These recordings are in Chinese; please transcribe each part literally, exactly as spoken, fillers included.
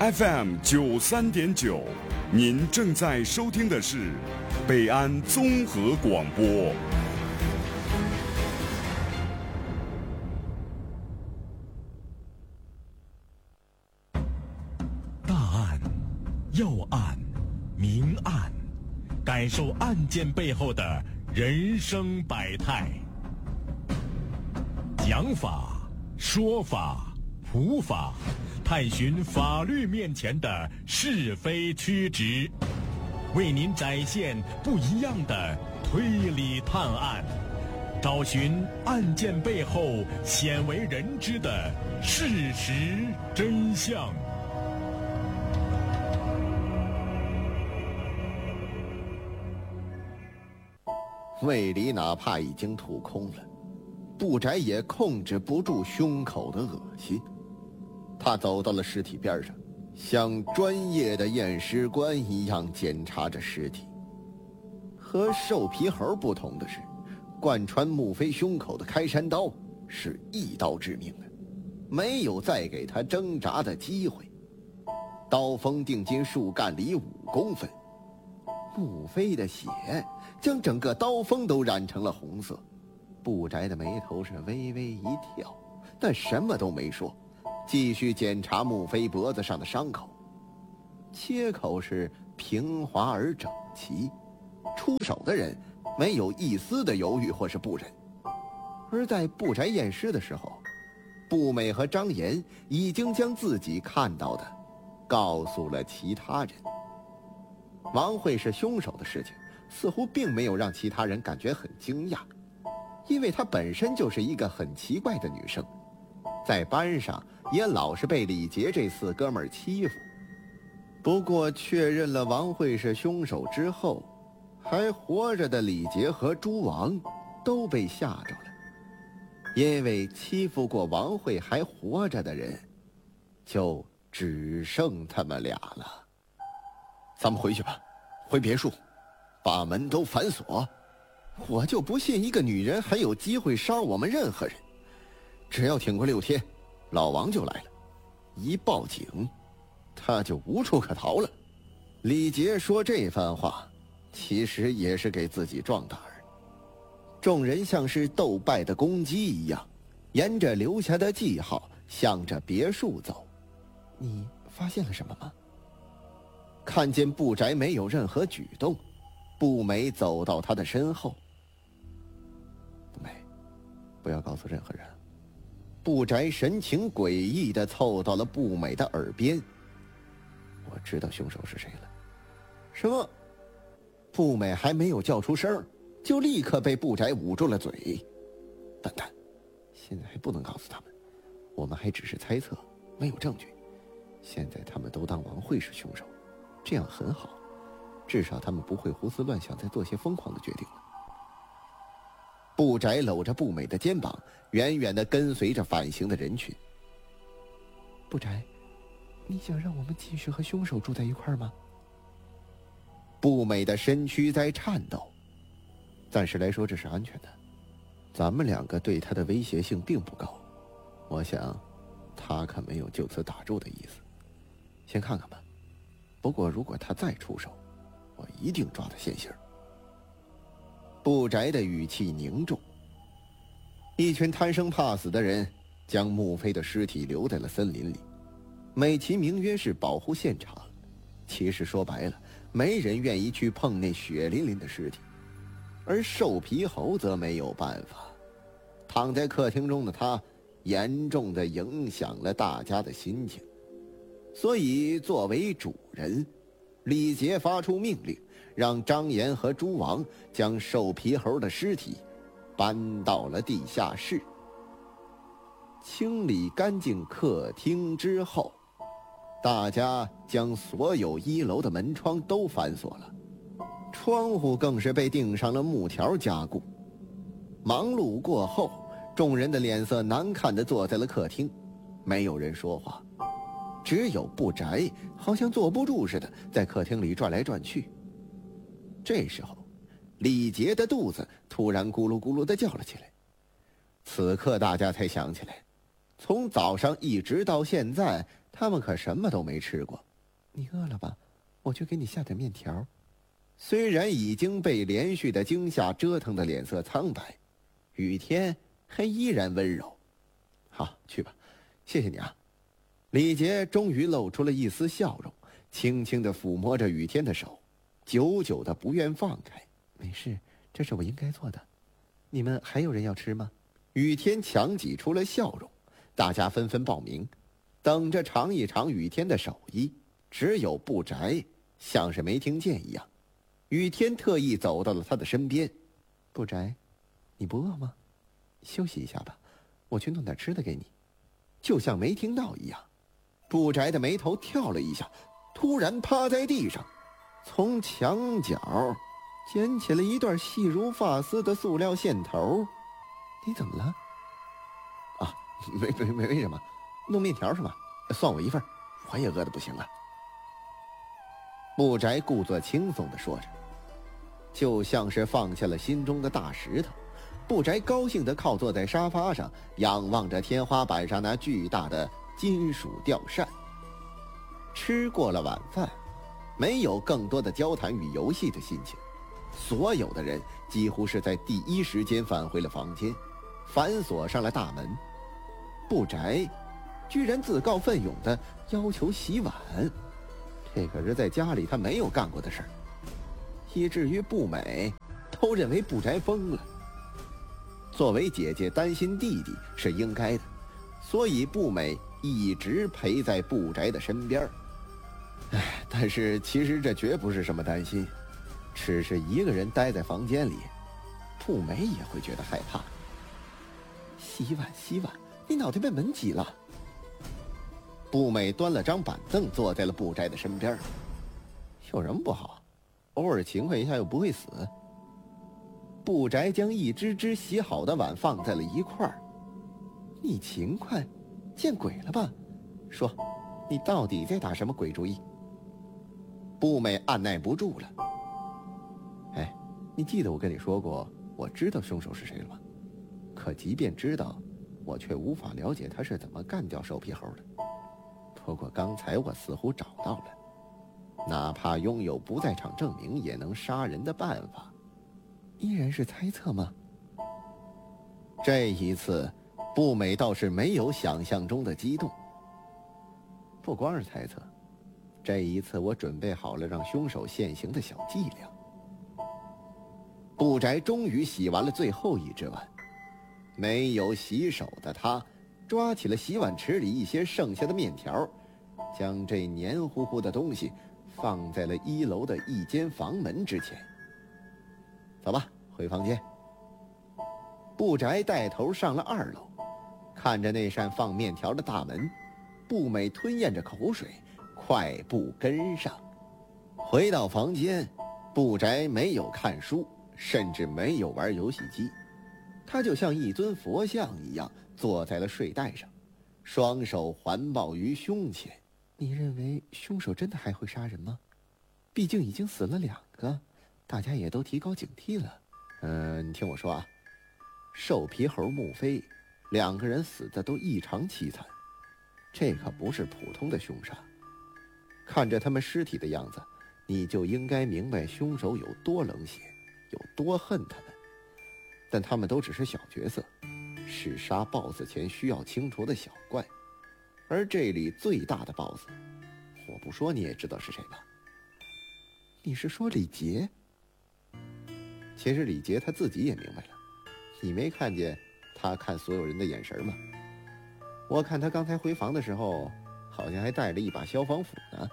F M 九三点九，您正在收听的是北安综合广播。 大案、要案、明案，感受案件背后的人生百态。讲法、说法、普法，探寻法律面前的是非曲直，为您展现不一样的推理探案，找寻案件背后鲜为人知的事实真相。 胃里哪怕已经吐空了，布宅也控制不住胸口的恶心。他走到了尸体边上，像专业的验尸官一样检查着尸体。和瘦皮猴不同的是，贯穿穆飞胸口的开山刀是一刀致命的，没有再给他挣扎的机会。刀锋钉进树干里五公分，穆飞的血将整个刀锋都染成了红色。布宅的眉头是微微一跳，但什么都没说，继续检查穆飞脖子上的伤口。切口是平滑而整齐，出手的人没有一丝的犹豫或是不忍。而在布宅验尸的时候，步美和张岩已经将自己看到的告诉了其他人。王慧是凶手的事情似乎并没有让其他人感觉很惊讶，因为她本身就是一个很奇怪的女生，在班上也老是被李杰这四哥们儿欺负。不过确认了王慧是凶手之后，还活着的李杰和朱王都被吓着了，因为欺负过王慧还活着的人就只剩他们俩了。咱们回去吧，回别墅，把门都反锁。我就不信一个女人还有机会杀我们任何人。只要挺过六天，老王就来了，一报警他就无处可逃了。李杰说这番话其实也是给自己壮胆儿。众人像是斗败的公鸡一样，沿着留下的记号向着别墅走。你发现了什么吗？看见布宅没有任何举动，步美走到他的身后。步美，不要告诉任何人。布宅神情诡异地凑到了步美的耳边。我知道凶手是谁了。什么？步美还没有叫出声，就立刻被布宅捂住了嘴。笨蛋，现在还不能告诉他们，我们还只是猜测，没有证据。现在他们都当王慧是凶手，这样很好，至少他们不会胡思乱想再做些疯狂的决定了。布宅搂着步美的肩膀，远远地跟随着返行的人群。布宅，你想让我们继续和凶手住在一块儿吗？步美的身躯在颤抖。暂时来说这是安全的，咱们两个对他的威胁性并不高，我想他可没有就此打住的意思。先看看吧，不过如果他再出手，我一定抓他现行。布宅的语气凝重。一群贪生怕死的人将穆飞的尸体留在了森林里，美其名曰是保护现场，其实说白了，没人愿意去碰那血淋淋的尸体。而瘦皮猴则没有办法，躺在客厅中的他严重地影响了大家的心情。所以作为主人，李杰发出命令，让张岩和朱王将瘦皮猴的尸体搬到了地下室。清理干净客厅之后，大家将所有一楼的门窗都反锁了，窗户更是被钉上了木条加固。忙碌过后，众人的脸色难看地坐在了客厅，没有人说话，只有布宅好像坐不住似的在客厅里转来转去。这时候李杰的肚子突然咕噜咕噜地叫了起来。此刻大家才想起来，从早上一直到现在他们可什么都没吃过。你饿了吧？我去给你下点面条。虽然已经被连续的惊吓折腾的脸色苍白，雨天还依然温柔。好，去吧，谢谢你啊。李杰终于露出了一丝笑容，轻轻地抚摸着雨天的手，久久的不愿放开。没事，这是我应该做的。你们还有人要吃吗？雨天强挤出了笑容，大家纷纷报名，等着尝一尝雨天的手艺。只有不宅像是没听见一样。雨天特意走到了他的身边。不宅，你不饿吗？休息一下吧，我去弄点吃的给你。就像没听到一样。不宅的眉头跳了一下，突然趴在地上，从墙角捡起了一段细如发丝的塑料线头。你怎么了？啊，没没没没什么，弄面条是吗？算我一份，我也饿得不行了。不宅故作轻松地说着，就像是放下了心中的大石头。不宅高兴地靠坐在沙发上，仰望着天花板上那巨大的金属吊扇。吃过了晚饭，没有更多的交谈与游戏的心情，所有的人几乎是在第一时间返回了房间，反锁上了大门。不宅居然自告奋勇地要求洗碗，这可是在家里他没有干过的事儿，以至于不美都认为不宅疯了。作为姐姐担心弟弟是应该的，所以不美一直陪在不宅的身边。唉，但是其实这绝不是什么担心，只是一个人待在房间里，不美也会觉得害怕。洗碗洗碗，你脑袋被门挤了。不美端了张板凳坐在了不宅的身边。有什么不好？偶尔勤快一下又不会死。不宅将一只只洗好的碗放在了一块儿。你勤快？见鬼了吧！说，你到底在打什么鬼主意？不美按耐不住了。哎，你记得我跟你说过，我知道凶手是谁了吗？可即便知道，我却无法了解他是怎么干掉瘦皮猴的。不过刚才我似乎找到了，哪怕拥有不在场证明也能杀人的办法。依然是猜测吗？这一次不美倒是没有想象中的激动。不光是猜测，这一次我准备好了让凶手现形的小伎俩。不宅终于洗完了最后一只碗，没有洗手的他抓起了洗碗池里一些剩下的面条，将这黏糊糊的东西放在了一楼的一间房门之前。走吧，回房间。不宅带头上了二楼，看着那扇放面条的大门，不美吞咽着口水，快步跟上。回到房间，不宅没有看书，甚至没有玩游戏机，他就像一尊佛像一样坐在了睡袋上，双手环抱于胸前。你认为凶手真的还会杀人吗？毕竟已经死了两个，大家也都提高警惕了。嗯，你听我说啊，瘦皮猴穆飞两个人死的都异常凄惨，这可不是普通的凶杀。看着他们尸体的样子，你就应该明白凶手有多冷血，有多恨他们。但他们都只是小角色，是杀 BOSS 前需要清除的小怪。而这里最大的 BOSS， 我不说你也知道是谁吧？你是说李杰？其实李杰他自己也明白了，你没看见他看所有人的眼神吗？我看他刚才回房的时候，好像还带着一把消防斧呢。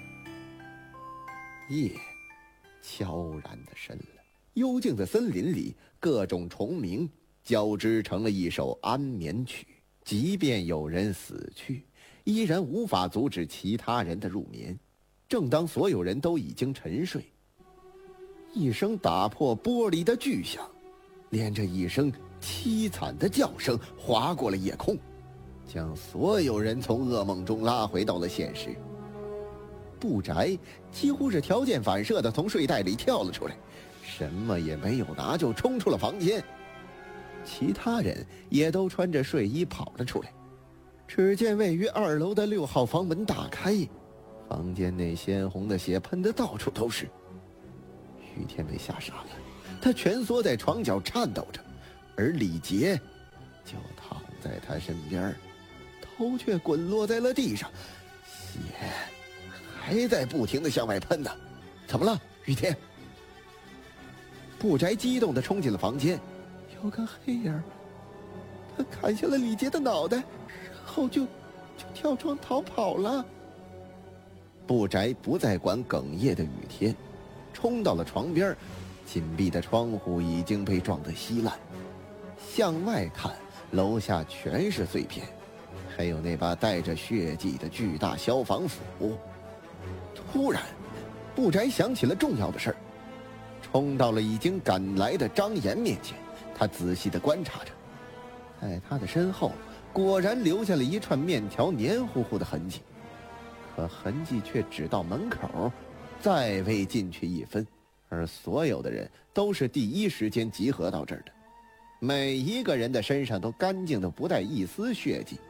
夜悄然的深了，幽静的森林里，各种虫鸣交织成了一首安眠曲。即便有人死去，依然无法阻止其他人的入眠。正当所有人都已经沉睡，一声打破玻璃的巨响，连着一声凄惨的叫声划过了夜空，将所有人从噩梦中拉回到了现实。不宅几乎是条件反射地从睡袋里跳了出来，什么也没有拿就冲出了房间。其他人也都穿着睡衣跑了出来， 只见位于二楼的六号房门打开，房间内鲜红的血喷得到处都是。于天被吓傻了，他蜷缩在床角颤抖着，而李杰就躺在他身边，头却滚落在了地上，血还在不停地向外喷呢。怎么了，于天？不宅激动地冲进了房间，有个黑影，他砍下了李杰的脑袋，然后就就跳窗逃跑了。不宅不再管哽咽的雨天，冲到了床边，紧闭的窗户已经被撞得稀烂，向外看，楼下全是碎片，还有那把带着血迹的巨大消防斧。突然，不宅想起了重要的事儿，冲到了已经赶来的张岩面前，他仔细地观察着，在他的身后果然留下了一串面条黏糊糊的痕迹，可痕迹却只到门口，再未进去一分。而所有的人都是第一时间集合到这儿的，每一个人的身上都干净的不带一丝血迹。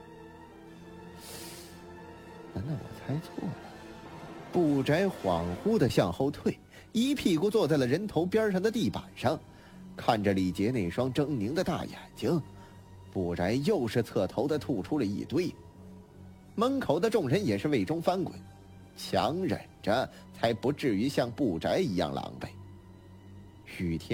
难道我猜错了？不宅恍惚地向后退，一屁股坐在了人头边上的地板上，看着李杰那双狰狞的大眼睛，不宅又是侧头的吐出了一堆。门口的众人也是胃中翻滚，强忍着才不至于像不宅一样狼狈。雨天